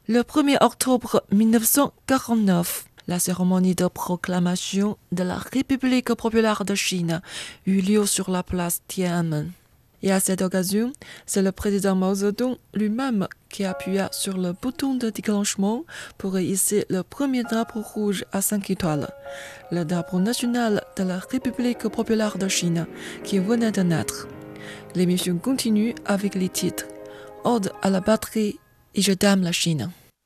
Le 1er octobre 1949, la cérémonie de proclamation de la République populaire de Chine eut lieu sur la place Tiananmen. Et à cette occasion, c'est le président Mao Zedong lui-même qui appuya sur le bouton de déclenchement pour hisser le premier drapeau rouge à 5 étoiles, le drapeau national de la République populaire de Chine qui venait de naître. L'émission continue avec les titres « Ode à la patrie » et « Je t'aime la Chine ».